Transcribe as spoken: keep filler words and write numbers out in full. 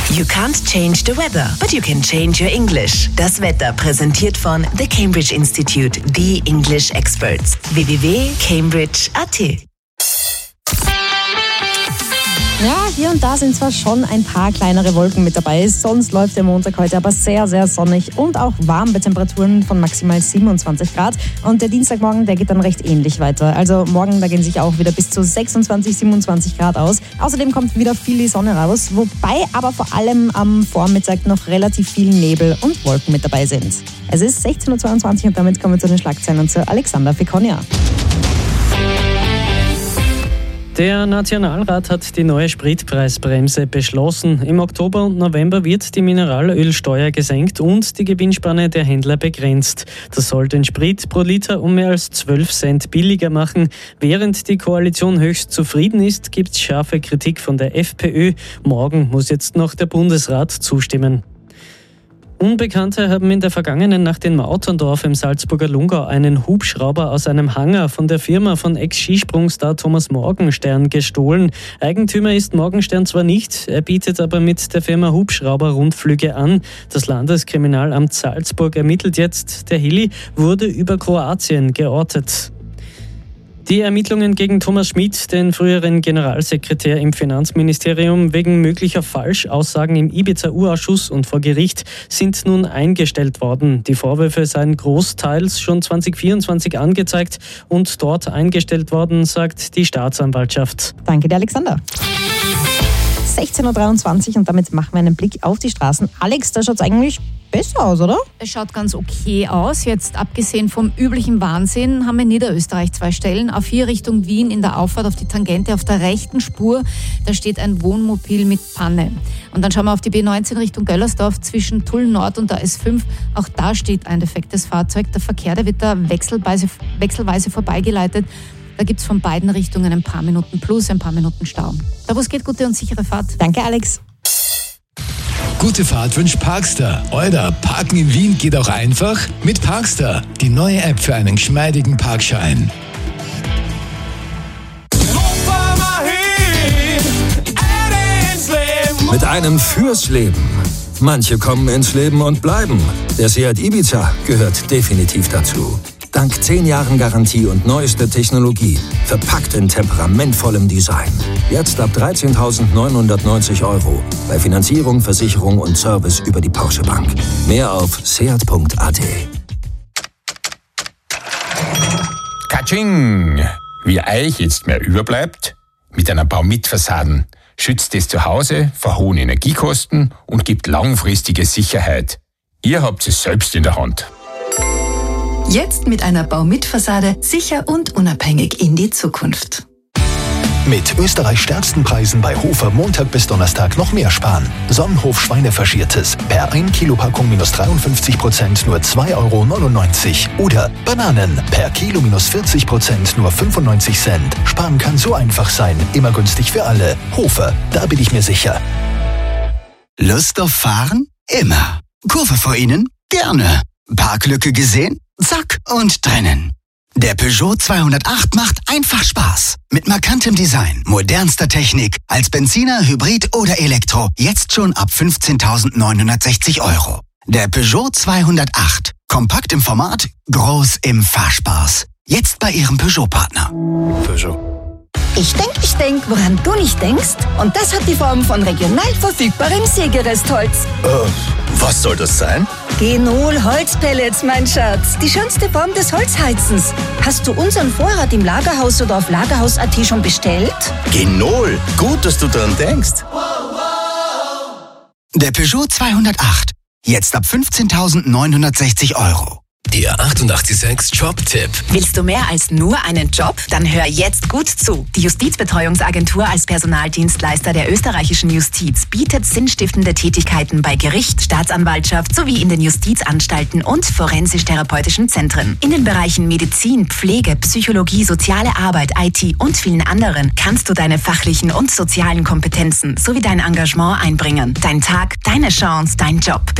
You can't change the weather, but you can change your English. Das Wetter präsentiert von The Cambridge Institute, the English Experts. w w w punkt cambridge punkt a t. Ja, hier und da sind zwar schon ein paar kleinere Wolken mit dabei, sonst läuft der Montag heute aber sehr, sehr sonnig und auch warm bei Temperaturen von maximal siebenundzwanzig Grad. Und der Dienstagmorgen, der geht dann recht ähnlich weiter. Also morgen, da gehen sich auch wieder bis zu sechsundzwanzig, siebenundzwanzig Grad aus. Außerdem kommt wieder viel die Sonne raus, wobei aber vor allem am Vormittag noch relativ viel Nebel und Wolken mit dabei sind. Es ist sechzehn Uhr zweiundzwanzig und damit kommen wir zu den Schlagzeilen und zu Alexander Fekonia. Der Nationalrat hat die neue Spritpreisbremse beschlossen. Im Oktober und November wird die Mineralölsteuer gesenkt und die Gewinnspanne der Händler begrenzt. Das soll den Sprit pro Liter um mehr als zwölf Cent billiger machen. Während die Koalition höchst zufrieden ist, gibt es scharfe Kritik von der FPÖ. Morgen muss jetzt noch der Bundesrat zustimmen. Unbekannte haben in der vergangenen Nacht in Mauterndorf im Salzburger Lungau einen Hubschrauber aus einem Hangar von der Firma von Ex-Skisprungstar Thomas Morgenstern gestohlen. Eigentümer ist Morgenstern zwar nicht, er bietet aber mit der Firma Hubschrauber Rundflüge an. Das Landeskriminalamt Salzburg ermittelt jetzt. Der Heli wurde über Kroatien geortet. Die Ermittlungen gegen Thomas Schmidt, den früheren Generalsekretär im Finanzministerium, wegen möglicher Falschaussagen im Ibiza-U-Ausschuss und vor Gericht sind nun eingestellt worden. Die Vorwürfe seien großteils schon zwanzig vierundzwanzig angezeigt und dort eingestellt worden, sagt die Staatsanwaltschaft. Danke dir, Alexander. sechzehn Uhr dreiundzwanzig und damit machen wir einen Blick auf die Straßen. Alex, da schaut es eigentlich besser aus, oder? Es schaut ganz okay aus. Jetzt abgesehen vom üblichen Wahnsinn haben wir in Niederösterreich zwei Stellen. A vier Richtung Wien in der Auffahrt auf die Tangente auf der rechten Spur. Da steht ein Wohnmobil mit Panne. Und dann schauen wir auf die B neunzehn Richtung Göllersdorf zwischen Tulln Nord und der S fünf. Auch da steht ein defektes Fahrzeug. Der Verkehr, der wird da wechselweise, wechselweise vorbeigeleitet. Da gibt es von beiden Richtungen ein paar Minuten plus, ein paar Minuten Stau. Da wo es geht, gute und sichere Fahrt. Danke, Alex. Gute Fahrt wünscht Parkster. Euer Parken in Wien geht auch einfach mit Parkster. Die neue App für einen geschmeidigen Parkschein. Mit einem fürs Leben. Manche kommen ins Leben und bleiben. Der Seat Ibiza gehört definitiv dazu. Dank zehn Jahren Garantie und neueste Technologie. Verpackt in temperamentvollem Design. Jetzt ab dreizehntausendneunhundertneunzig Euro. Bei Finanzierung, Versicherung und Service über die Porsche Bank. Mehr auf seat punkt a t. Katsching! Wie euch jetzt mehr überbleibt? Mit einer Baumit-Fassaden schützt es zu Hause vor hohen Energiekosten und gibt langfristige Sicherheit. Ihr habt es selbst in der Hand. Jetzt mit einer Baumit-Fassade sicher und unabhängig in die Zukunft. Mit Österreichs stärksten Preisen bei Hofer Montag bis Donnerstag noch mehr sparen. Sonnenhof Schweinefaschiertes per ein Kilo Packung minus dreiundfünfzig Prozent nur zwei Euro neunundneunzig. Oder Bananen per Kilo minus vierzig Prozent nur fünfundneunzig Cent. Sparen kann so einfach sein, immer günstig für alle. Hofer, da bin ich mir sicher. Lust auf Fahren? Immer. Kurve vor Ihnen? Gerne. Parklücke gesehen? Zack und trennen. Der Peugeot zweihundertacht macht einfach Spaß. Mit markantem Design, modernster Technik, als Benziner, Hybrid oder Elektro. Jetzt schon ab fünfzehntausendneunhundertsechzig Euro. Der Peugeot zweihundertacht. Kompakt im Format, groß im Fahrspaß. Jetzt bei Ihrem Peugeot-Partner. Peugeot. Ich denk, ich denk, woran du nicht denkst. Und das hat die Form von regional verfügbarem Sägerestholz. Äh, was soll das sein? Genol Holzpellets, mein Schatz. Die schönste Form des Holzheizens. Hast du unseren Vorrat im Lagerhaus oder auf lagerhaus punkt a t schon bestellt? Genol, gut, dass du daran denkst. Der Peugeot zweihundertacht. Jetzt ab fünfzehntausendneunhundertsechzig Euro. Der achtundachtzig Komma sechs Jobtipp. Willst du mehr als nur einen Job? Dann hör jetzt gut zu. Die Justizbetreuungsagentur als Personaldienstleister der österreichischen Justiz bietet sinnstiftende Tätigkeiten bei Gericht, Staatsanwaltschaft sowie in den Justizanstalten und forensisch-therapeutischen Zentren. In den Bereichen Medizin, Pflege, Psychologie, soziale Arbeit, I T und vielen anderen kannst du deine fachlichen und sozialen Kompetenzen sowie dein Engagement einbringen. Dein Tag, deine Chance, dein Job.